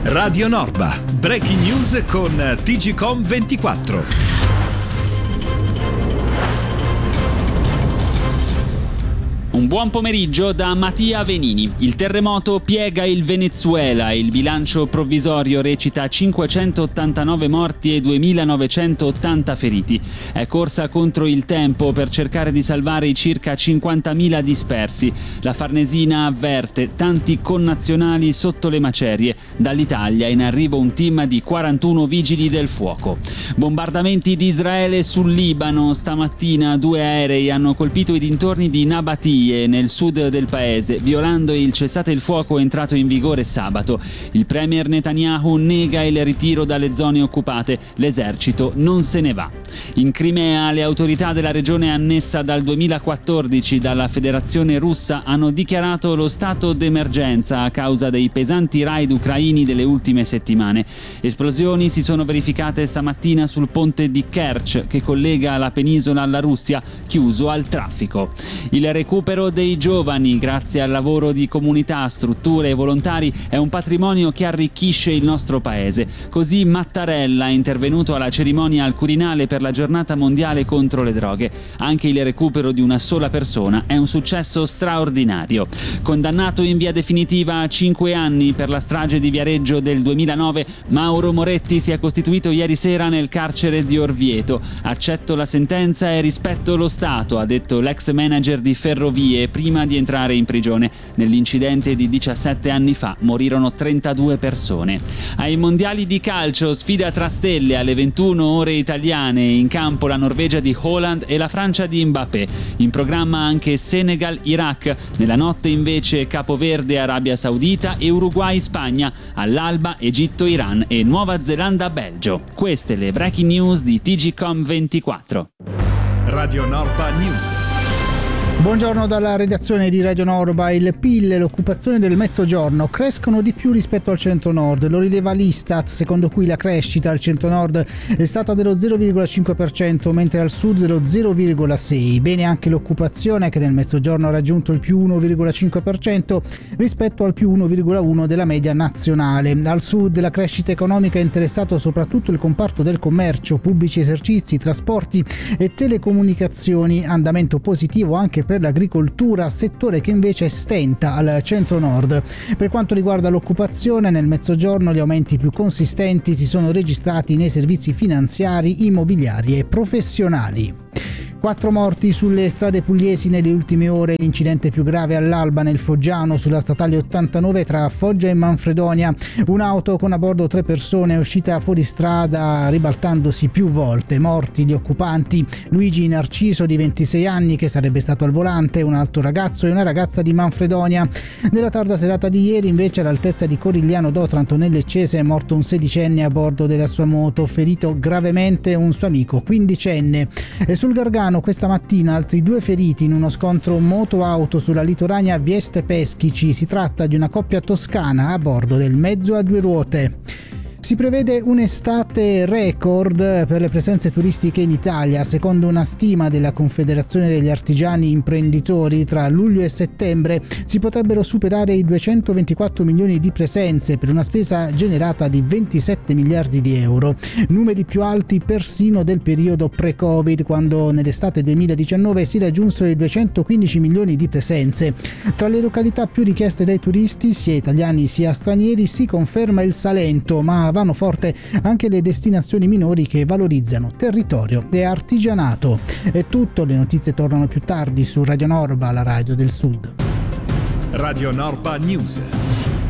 Radio Norba, breaking news con TGcom 24. Un buon pomeriggio da Mattia Venini. Il terremoto piega il Venezuela. Il bilancio provvisorio recita 589 morti e 2.980 feriti. È corsa contro il tempo per cercare di salvare i circa 50.000 dispersi. La Farnesina avverte tanti connazionali sotto le macerie. Dall'Italia in arrivo un team di 41 vigili del fuoco. Bombardamenti di Israele sul Libano. Stamattina 2 aerei hanno colpito i dintorni di Nabatie nel sud del paese, violando il cessate il fuoco entrato in vigore sabato. Il premier Netanyahu nega il ritiro dalle zone occupate, l'esercito non se ne va. In Crimea le autorità della regione annessa dal 2014 dalla Federazione Russa hanno dichiarato lo stato d'emergenza a causa dei pesanti raid ucraini delle ultime settimane. Esplosioni si sono verificate stamattina sul ponte di Kerch che collega la penisola alla Russia, chiuso al traffico. Il recupero dei giovani, grazie al lavoro di comunità, strutture e volontari, è un patrimonio che arricchisce il nostro paese. Così Mattarella è intervenuto alla cerimonia al Quirinale per la giornata mondiale contro le droghe. Anche il recupero di una sola persona è un successo straordinario. Condannato in via definitiva a 5 anni per la strage di Viareggio del 2009, Mauro Moretti si è costituito ieri sera nel carcere di Orvieto. Accetto la sentenza e rispetto lo Stato, ha detto l'ex manager di Ferrovie prima di entrare in prigione. Nell'incidente di 17 anni fa morirono 32 persone. Ai mondiali di calcio, sfida tra stelle alle 21 ore italiane, in campo la Norvegia di Haaland e la Francia di Mbappé. In programma anche Senegal-Iraq, nella notte invece Capoverde-Arabia Saudita e Uruguay-Spagna, all'alba Egitto-Iran e Nuova Zelanda-Belgio. Queste le breaking news di TGcom 24. Radio Norba News. Buongiorno dalla redazione di Radio Norba. Il PIL e l'occupazione del Mezzogiorno crescono di più rispetto al Centro-Nord. Lo rileva l'Istat, secondo cui la crescita al Centro-Nord è stata dello 0,5%, mentre al Sud dello 0,6%. Bene anche l'occupazione, che nel Mezzogiorno ha raggiunto il più 1,5% rispetto al più 1,1% della media nazionale. Al Sud la crescita economica ha interessato soprattutto il comparto del commercio, pubblici esercizi, trasporti e telecomunicazioni. Andamento positivo anche per l'agricoltura, settore che invece stenta al centro-nord. Per quanto riguarda l'occupazione, nel Mezzogiorno gli aumenti più consistenti si sono registrati nei servizi finanziari, immobiliari e professionali. 4 morti sulle strade pugliesi nelle ultime ore. L'incidente più grave all'alba nel Foggiano sulla statale 89 tra Foggia e Manfredonia. Un'auto con a bordo 3 persone è uscita fuori strada ribaltandosi più volte. Morti gli occupanti: Luigi Narciso di 26 anni che sarebbe stato al volante, un altro ragazzo e una ragazza di Manfredonia. Nella tarda serata di ieri invece all'altezza di Corigliano d'Otranto nel Leccese è morto un 16enne a bordo della sua moto, ferito gravemente un suo amico 15enne. E sul Gargano questa mattina altri 2 feriti in uno scontro moto-auto sulla litoranea Vieste Peschici. Si tratta di una coppia toscana a bordo del mezzo a 2 ruote. Si prevede un'estate record per le presenze turistiche in Italia. Secondo una stima della Confederazione degli Artigiani Imprenditori, tra luglio e settembre si potrebbero superare i 224 milioni di presenze per una spesa generata di 27 miliardi di euro. Numeri più alti persino del periodo pre-Covid, quando nell'estate 2019 si raggiunsero i 215 milioni di presenze. Tra le località più richieste dai turisti, sia italiani sia stranieri, si conferma il Salento, ma vanno forte anche le destinazioni minori che valorizzano territorio e artigianato. È tutto, le notizie tornano più tardi su Radio Norba, la radio del Sud. Radio Norba News.